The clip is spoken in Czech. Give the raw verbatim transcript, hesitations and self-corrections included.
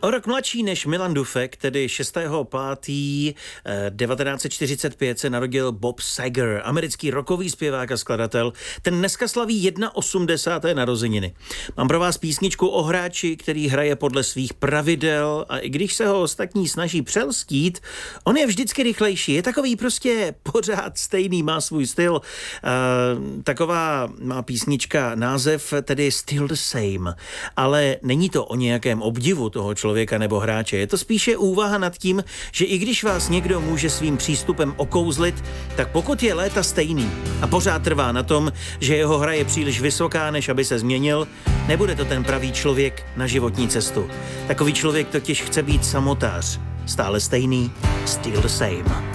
O rok mladší než Milan Dufek, tedy šestého pátého devatenáct set čtyřicet pět se narodil Bob Seger, americký rockový zpěvák a skladatel. Ten dneska slaví osmdesáté jedna narozeniny. Mám pro vás písničku o hráči, který hraje podle svých pravidel a i když se ho ostatní snaží přelstít, on je vždycky rychlejší. Je takový prostě pořád stejný, má svůj styl. Uh, taková má písnička název, tedy Still the Same. Ale není to o nějakém obdivu toho člověka nebo hráče. Je to spíše úvaha nad tím, že i když vás někdo může svým přístupem okouzlit, tak pokud je léta stejný a pořád trvá na tom, že jeho hra je příliš vysoká, než aby se změnil, nebude to ten pravý člověk na životní cestu. Takový člověk totiž chce být samotář. Stále stejný, still the same.